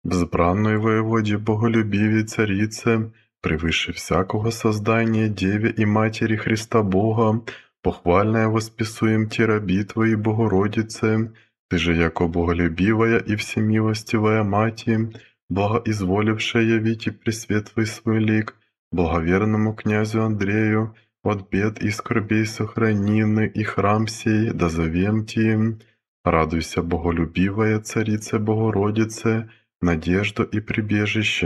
Взбранной воеводе, боголюбивей царице, превыше всякого создания Деве и Матери Христа Бога, похвальная восписуем те раби Твои, Богородице, Ты же, яко боголюбивая и всемилостивая Мати, благоизволившая явить и пресвет Твой свой лик, благоверному князю Андрею, от бед и скорбей сохранины и храм сей, да зовем Ти. Радуйся, боголюбивая Царице Богородице, надежду и прибежище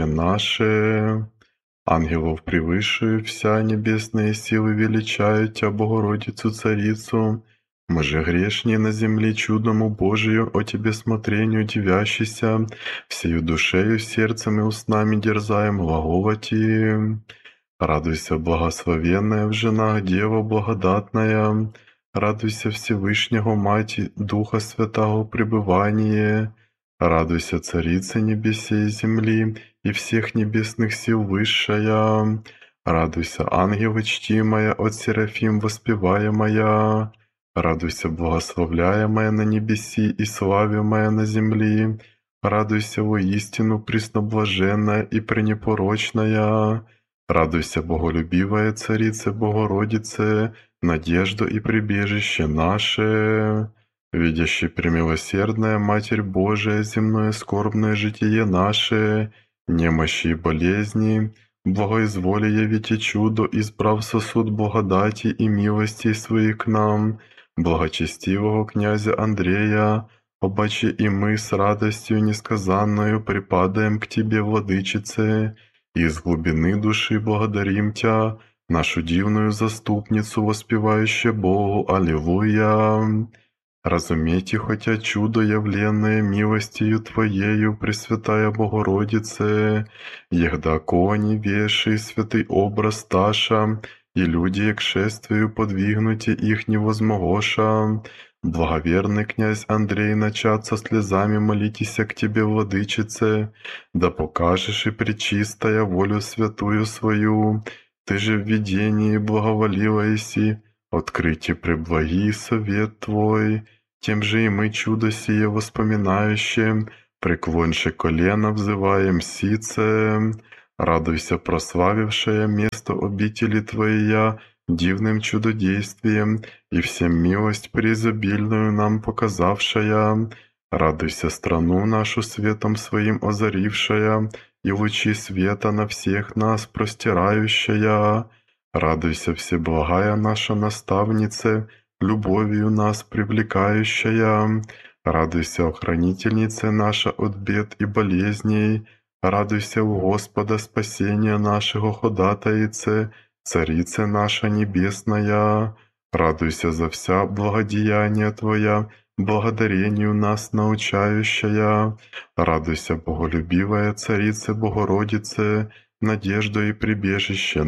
наше. Ангелов превыше вся небесные силы величают Тя, Богородицу Царицу. Мы же грешние на земле чудному Божию о Тебе смотрению дивящийся, всею душею, сердцем и устнами дерзаем глаголать и радуйся, благословенная в женах Дева благодатная, радуйся Всевышнего Мати Духа Святого пребывание, радуйся, Царица небесей и земли и всех небесных сил высшая, радуйся, ангелы чтимая, от Серафим воспеваемая, радуйся, благословляемая на небеси и славимая на земли, радуйся, воистину пресноблаженная и пренепорочная, радуйся, боголюбивая Царице Богородице, надежду и прибежище наше, видящий премилосердная Матерь Божия, земное скорбное житие наше, немощи и болезни, благоизволи явить и чудо, избрав сосуд благодати и милости своих к нам, благочестивого князя Андрея, обаче и мы с радостью несказанною припадаем к Тебе, Владычице, и из глубины души благодарим Тя, нашу дивную заступницу, воспевающую Богу, Аллилуйя. Разумейте, хотя чудо, явленное милостью Твоею, Пресвятая Богородице, егда кони, веши, святый образ Таша, и люди к шествию подвигнуті их невозмогоша. Благоверный князь Андрей, начат со слезами молитеся к Тебе, Владычице, да покажешь и пречистая волю святую свою, Ты же в видении благоволила еси, открытие преблаги совет Твой, тем же и мы чудо сие воспоминающее, преклоньше колено взываем сице, радуйся, прославившая место обители Твоя дивным чудодействием и всем милость преизобильную нам показавшая, радуйся, страну нашу светом своим озарившая и лучи света на всех нас простирающая, радуйся, всеблагая наша наставница, любовью нас привлекающая, радуйся, охранительница наша от бед и болезней, радуйся у Господа спасения нашего ходатайце, Царица наша небесная, радуйся за вся благодеяния Твоя, благодарению нас научающая, радуйся, боголюбивая Царица Богородице, надежду и прибежище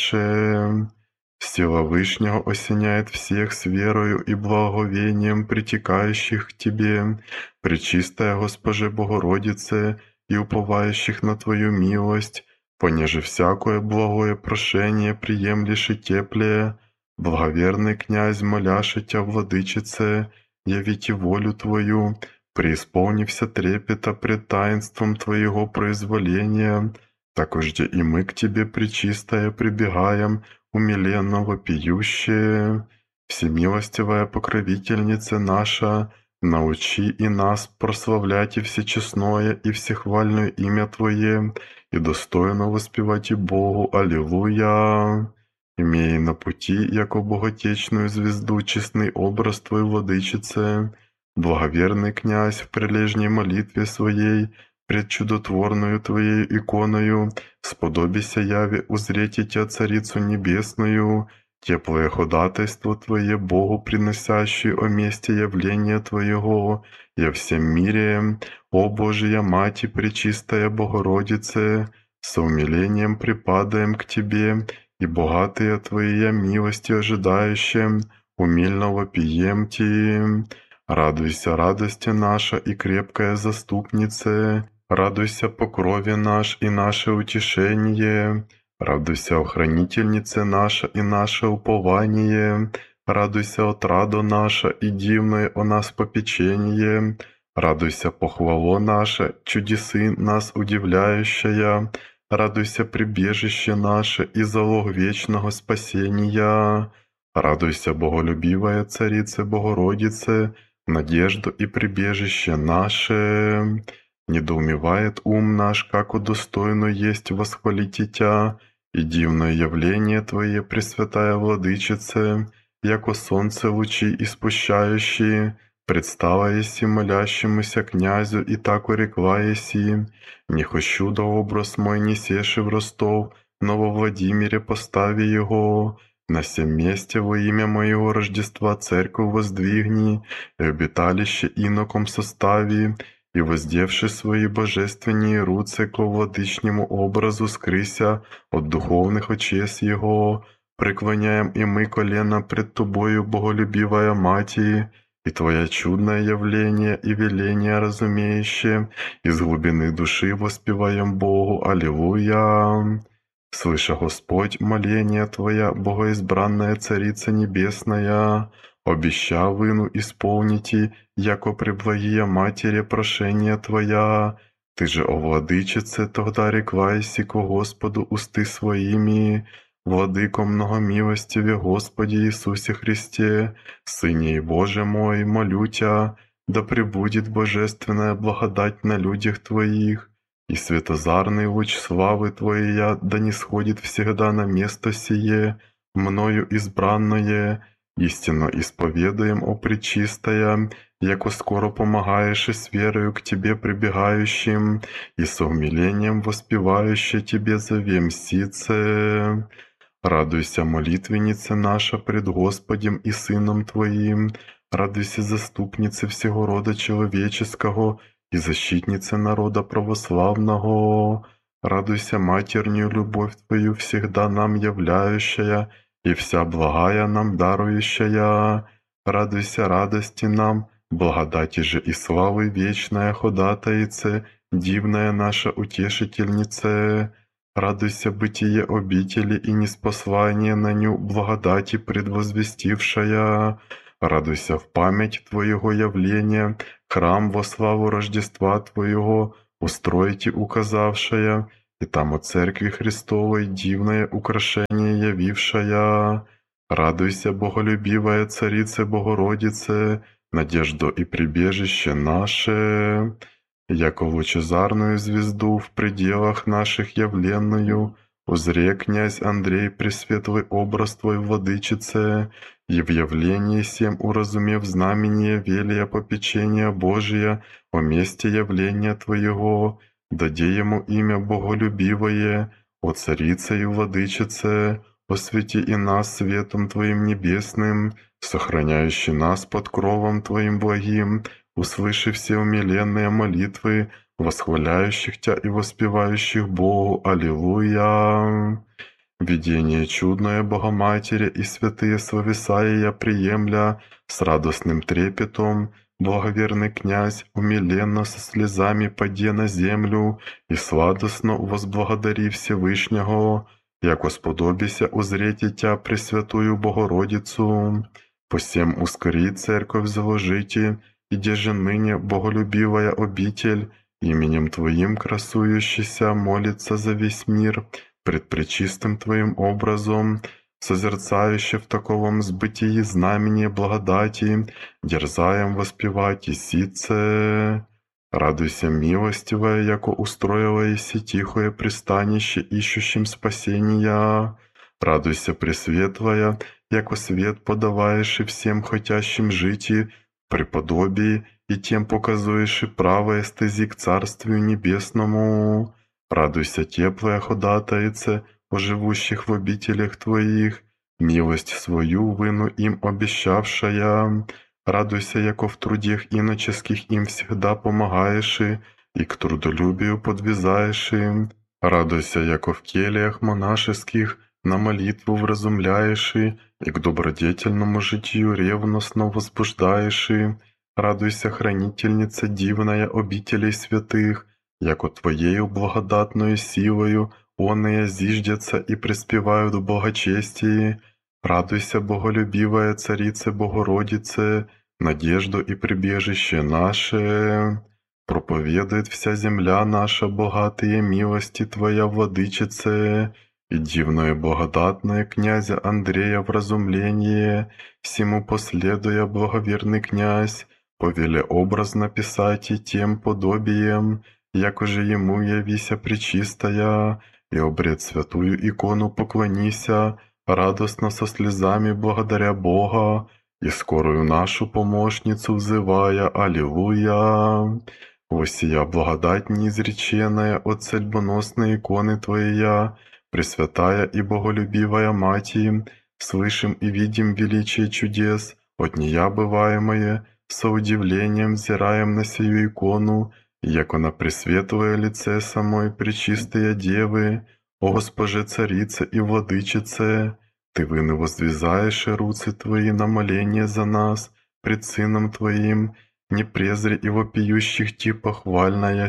наше. Сила Вышнего осеняет всех с верою и благовением притекающих к Тебе, Пречистая Госпоже Богородице, и уповающих на Твою милость, понеже всякое благое прошение приемлешь и теплее, благоверный князь, моляше Тя, Владычице, явите волю Твою, преисполнився трепета пред таинством Твоего произволения, такожде и мы к Тебе, Пречистая, прибегаем, умиленно вопиющие, всемилостивая покровительница наша, научи и нас прославлять и всечестное и всехвальное имя Твое, и достойно воспевать и Богу, Аллилуйя. Имея на пути, яко боготечную звезду, честный образ Твой, Владычице, благоверный князь в прилежней молитве своей, пред чудотворную Твоей иконою, сподобися яве узреть Тя, Царицу Небесную, теплое ходатайство Твое, Богу приносящее о месте явления Твоего, и о всем мире, о Божия Мати, Пречистая Богородице, с умилением припадаем к Тебе, и богатые Твоя милости ожидающим, умильно вопием Ти. Радуйся, радости наша и крепкая заступнице, радуйся, покрове наш и наше утешение, радуйся, охранительнице наша и наше упование, радуйся, отрадо наша и дивное о нас попечение, Радуйся, похвало наше, чудесы нас удивляющая, радуйся, прибежище наше и залог вечного спасения. Радуйся, боголюбивая Царице Богородице, надежду и прибежище наше. Недоумевает ум наш, как удостойно есть восхвалить Тя, и дивное явление Твое, Пресвятая Владычице, яко солнце лучи испущающие, предстала еси молящемуся князю, и так урекла еси: «Не хочу да образ мой несеши в Ростов, но во Владимире постави его. На сем месте во имя моего Рождества церковь воздвигни, и обиталище иноком состави, и воздевши свои божественные руцы ко владычнему образу скрыся от духовных очес его, преклоняем и мы колено пред Тобою, боголюбивая Мати, и Твое чудное явление и веление разумеющее, из глубины души воспеваем Богу, Аллилуйя. Слыша, Господь, моление Твоя, богоизбранная Царица Небесная, обеща выну исполните, яко преблагия Матери прошение Твоя. Ты же, о Владычице, тогда рекла ко Господу усты своими, Владыко многомилостиве Господи Иисусе Христе, Сыне и Боже мой, молю Тя, да пребудет божественная благодать на людях Твоих, и светозарный луч славы Твоей да не сходит всегда на место сие, мною избранное, истинно исповедуем, о Пречистая, яко скоро помогаешь и с верою к Тебе прибегающим, и с умилением воспевающе Тебе зовем сице. Радуйся, молитвенница наша пред Господем и Сыном Твоим, радуйся, заступнице всего рода человеческого и защитнице народа православного, радуйся, матерню любовь Твою всегда нам являющая и вся благая нам дарующая, радуйся радости нам, благодати же и славы вечная ходатайце, дивная наша утешительнице. Радуйся, бытие обители и ниспослание на ню благодати предвозвестившая. Радуйся в память Твоего явления, храм во славу Рождества Твоего устроите указавшая, и там о Церкви Христовой дивное украшение явившая. Радуйся, боголюбивая Царице Богородице, надежду и прибежище наше. Яко лучезарную звезду в пределах наших явленную узре князь Андрей пресветлый образ Твой, Владычице, и в явлении сем уразумев знамение велия попечения Божия о месте явления Твоего, даде ему имя Боголюбивое, о Царице и Владычице, освети и нас светом Твоим небесным, сохраняющий нас под кровом Твоим благим, услыши все умиленные молитвы, восхваляющих Тя и воспевающих Богу. Аллилуйя! Видение чудное Богоматери и святые словеса я приемля с радостным трепетом, благоверный князь, умиленно со слезами паде на землю и сладостно возблагодари Всевышнего, яко сподобися узреть Тя Пресвятую Богородицу. Посем ускори церковь заложите, где же ныне боголюбивая обитель, именем Твоим красующийся молится за весь мир, пред пречистым Твоим образом, созерцающе в таковом сбытии знамение благодати, дерзаем воспевать и сице. Радуйся, милостивая, яко устроила еси тихое пристанище ищущим спасения. Радуйся, пресветлая, яко свет подаваешь и всем хотящим жити, преподобии, и тем показуешь и правое стези к Царствию Небесному. Радуйся, теплая ходатайце, о живущих в обителях Твоих, милость свою выну им обещавшая. Радуйся, яко в трудах иноческих им всегда помогаешь, и к трудолюбию подвязаешь им. Радуйся, яко в кельях монашеских на молитву вразумляешь, и к добродетельному житию ревностно возбуждаешь. Радуйся, хранительница дивная обителей святых, яко Твоею благодатною силою оные зиждятся и преспевают в благочестии. Радуйся, боголюбивая Царице Богородице, надежду и прибежище наше. Проповедует вся земля наша богатые милости Твоя, Владычице, и дивное благодатное князя Андрея вразумление, всему последуя благоверный князь, повеле образно писать и тем подобием, як уже ему явися пречистая, и обред святую икону поклонися, радостно со слезами благодаря Бога, и скорую нашу помощницу взывая, Аллилуйя. Восия благодать неизреченная от цельбоносной иконы Твоя, Пресвятая и Боголюбивая Мати, слышим и видим величие чудес, от нея бываемое, со удивлением взираем на сию икону, яко на пресветлое лице самой Пречистая Девы, о Госпоже Царице и Владычице, Ты выны возвязаешь руцы Твои на моление за нас пред Сыном Твоим, не презри и вопиющих Ти похвальная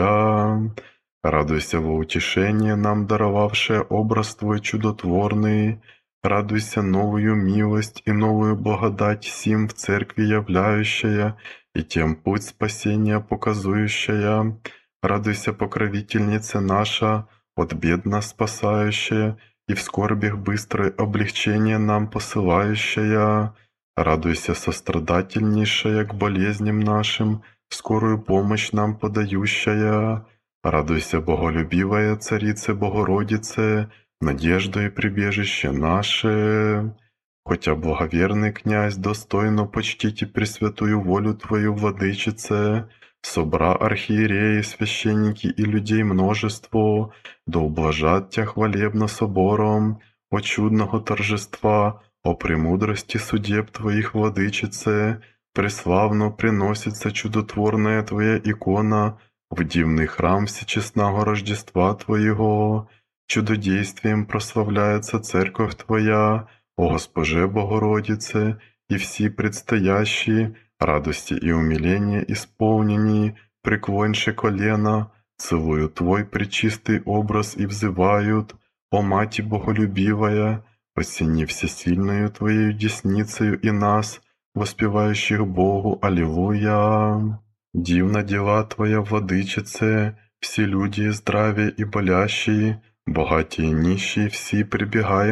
сия. Радуйся во утешение нам даровавшее образ Твой чудотворный, радуйся новую милость и новую благодать сим в церкви являющая, и тем путь спасения показующая. Радуйся, покровительница наша, от бед нас спасающая, и в скорбях быстрое облегчение нам посылающая. Радуйся, сострадательнейшая к болезням нашим, скорую помощь нам подающая. Радуйся, боголюбивая Царице Богородице, надежда и прибежище наше. Хотя благоверный князь достойно почтите пресвятую волю Твою, Владычице, собра архиереи, священники и людей множество, да ублажат Тя хвалебно собором, о чудного торжества, о премудрости судеб Твоих, Владычице, преславно приносится чудотворная Твоя икона в дивный храм всечестного Рождества Твоего, чудодействием прославляется Церковь Твоя, о Госпоже Богородице, и все предстоящие радости и умиления исполненные, преклоньше колено, целуют Твой пречистый образ и взывают, о Мати Боголюбивая, осени всесильною Твоею десницею и нас, воспевающих Богу, Аллилуйя. Дивна дела Твоя, Владычице, все люди здравые и болящие, богатые и нищие, все прибегаем